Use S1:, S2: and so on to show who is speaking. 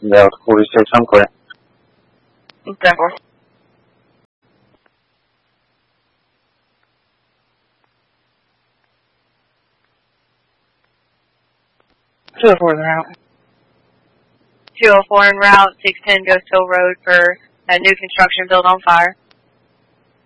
S1: Delta 46, I'm clear.
S2: Okay.
S3: 204 en route.
S2: 204 en route, 610 Ghost Hill Road for a new construction build on fire.